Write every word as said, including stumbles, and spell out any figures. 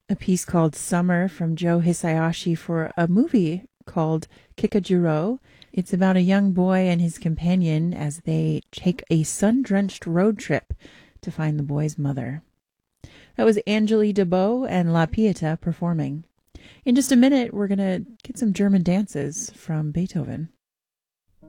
a piece called Summer from Joe Hisayashi for a movie called Kikajiro. It's about a young boy and his companion as they take a sun-drenched road trip to find the boy's mother. That was Angeli DeBeau and La Pieta performing. In just a minute, we're going to get some German dances from Beethoven.